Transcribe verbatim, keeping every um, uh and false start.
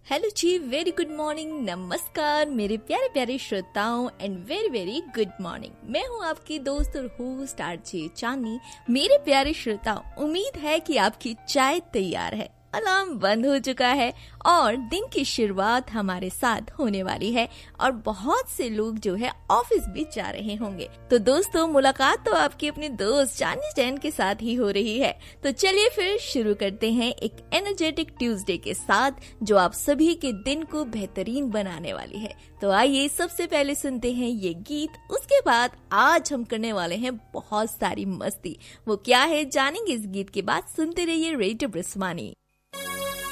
Hello जी, very good morning, नमस्कार मेरे प्यारे प्यारे श्रोताओं and very very good morning. मैं हूँ आपकी दोस्त और होस्ट आरजे चांदनी। मेरे प्यारे श्रोताओं, उम्मीद है कि आपकी चाय तैयार है, अलार्म बंद हो चुका है और दिन की शुरुआत हमारे साथ होने वाली है और बहुत से लोग जो है ऑफिस भी जा रहे होंगे। तो दोस्तों, मुलाकात तो आपकी अपने दोस्त चांदनी स्टैन के साथ ही हो रही है। तो चलिए फिर शुरू करते हैं एक एनर्जेटिक ट्यूसडे के साथ, जो आप सभी के दिन को बेहतरीन बनाने वाली है। तो आइए सबसे पहले सुनते हैं ये गीत, उसके बाद आज हम करने वाले हैं बहुत सारी मस्ती। वो क्या है जानेंगे इस गीत के बाद। सुनते रहिए रेडियो ब्रिस्वानी।